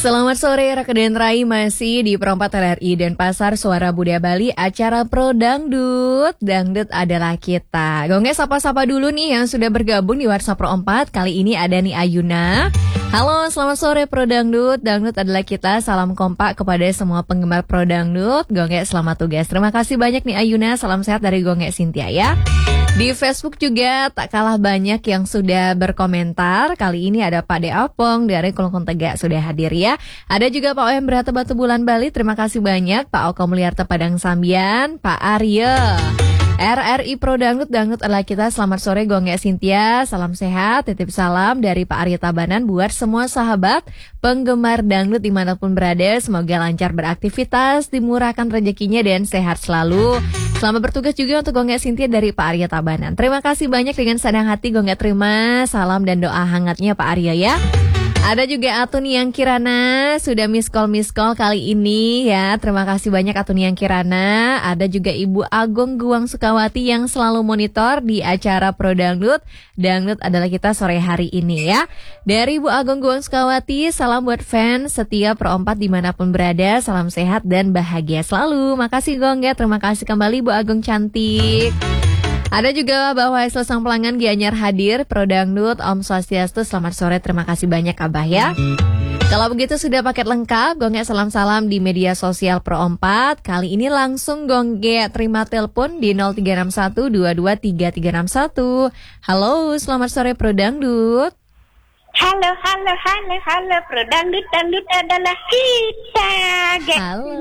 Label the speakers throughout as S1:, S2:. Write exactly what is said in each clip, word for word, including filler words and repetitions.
S1: Selamat sore, Rakedan Rai masih di Perempat R R I Denpasar, Suara Budaya Bali, acara Pro Dangdut. Dangdut adalah kita. Gongnya sapa-sapa dulu nih yang sudah bergabung di WhatsApp Pro empat. Kali ini ada nih Ayuna. Halo, selamat sore Pro Dangdut. Dangdut adalah kita. Salam kompak kepada semua penggemar Pro Dangdut. Gongnya selamat tugas. Terima kasih banyak nih Ayuna. Salam sehat dari Gongnya Cynthia ya. Di Facebook juga tak kalah banyak yang sudah berkomentar. Kali ini ada Pak De Apong dari Kelungkung Tegak sudah hadir ya. Ada juga Pak Oem Berata Batu Bulan Bali. Terima kasih banyak. Pak Oko Mulyarta Padang Sambian. Pak Arya. R R I Pro Dangdut, Dangdut adalah kita. Selamat sore Gongnya Cynthia. Salam sehat, titip salam dari Pak Arya Tabanan buat semua sahabat penggemar dangdut dimanapun berada. Semoga lancar beraktivitas, dimurahkan rezekinya dan sehat selalu. Selamat bertugas juga untuk Gongnya Cynthia dari Pak Arya Tabanan. Terima kasih banyak, dengan senang hati Gongnya terima salam dan doa hangatnya Pak Arya ya. Ada juga Atuni yang Kirana sudah miss call miss call kali ini ya. Terima kasih banyak Atuni yang Kirana. Ada juga Ibu Agung Guang Sukawati yang selalu monitor di acara Pro Dangdut. Dangdut adalah kita sore hari ini ya. Dari Ibu Agung Guang Sukawati, salam buat fans setia Pro empat dimanapun berada. Salam sehat dan bahagia selalu. Makasih Gong ya. Terima kasih kembali Ibu Agung cantik. Ada juga bahwa hasil sang pelanggan Gianyar hadir Pro Dangdut. Om Swastiastu, selamat sore, terima kasih banyak Abah ya. Kalau begitu sudah paket lengkap, Gongge salam-salam di media sosial Pro empat. Kali ini langsung Gongge terima telepon di nol tiga enam satu dua dua tiga tiga enam satu. Halo, selamat sore Pro Dangdut.
S2: Halo, halo, halo, halo, Pro Dangdut, Dangdut adalah kita.
S1: Halo,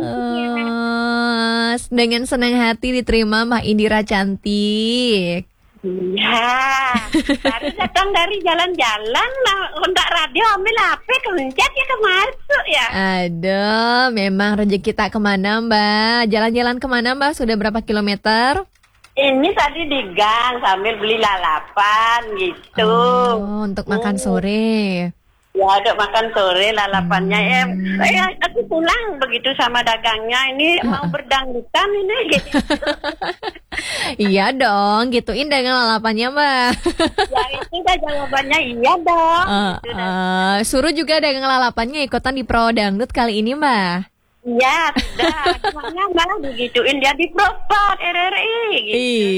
S1: dengan senang hati diterima Mbak Indira cantik.
S2: Ya, baru datang dari jalan-jalan, kontak radio, ambil H P, kemencet ya ke masuk ya.
S1: Aduh, memang rezeki tak kemana Mbak. Jalan-jalan kemana Mbak? Sudah berapa kilometer?
S2: Ini tadi di gang sambil beli lalapan gitu.
S1: Oh, untuk makan sore.
S2: Ya, untuk makan sore lalapannya.
S1: Hmm.
S2: Eh, eh, aku pulang begitu sama dagangnya. Ini uh. mau berdangdutan ini gitu.
S1: Iya dong, gituin dengan lalapannya Mbak.
S2: Ya itu dah jawabannya iya dong.
S1: Uh,
S2: gitu
S1: uh, suruh juga dagang lalapannya ikutan di Pro Dangdut kali ini Mbak.
S2: Iya, sudah. Gimana Mbak digituin dia di Pro R R I gitu.